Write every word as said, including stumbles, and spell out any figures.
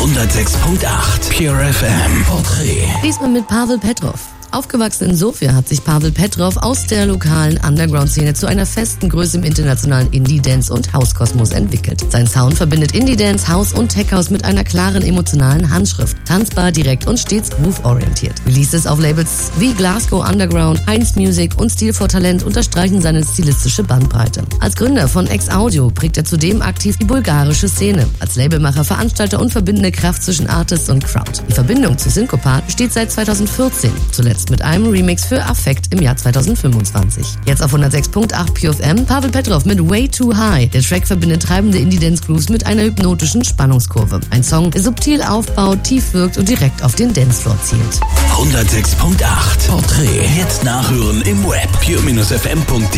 hundertsechs Komma acht Pure F M Porträt. Diesmal mit Pavel Petrov. Aufgewachsen in Sofia hat sich Pavel Petrov aus der lokalen Underground-Szene zu einer festen Größe im internationalen Indie-Dance- und House-Kosmos entwickelt. Sein Sound verbindet Indie-Dance, House und Tech-House mit einer klaren emotionalen Handschrift. Tanzbar, direkt und stets groove-orientiert. Releases auf Labels wie Glasgow Underground, Heinz Music und Stil for Talent unterstreichen seine stilistische Bandbreite. Als Gründer von X-Audio prägt er zudem aktiv die bulgarische Szene. Als Labelmacher, Veranstalter und verbindende Kraft zwischen Artist und Crowd. Die Verbindung zu Syncopat besteht seit zweitausendvierzehn. Zuletzt mit einem Remix für Affekt im Jahr zweitausendfünfundzwanzig. Jetzt auf hundertsechs Komma acht Pure F M, Pavel Petrov mit Way Too High. Der Track verbindet treibende Indie-Dance-Grooves mit einer hypnotischen Spannungskurve. Ein Song, der subtil aufbaut, tief wirkt und direkt auf den Dancefloor zielt. hundertsechs Komma acht Porträt. Jetzt nachhören im Web pure F M punkt de.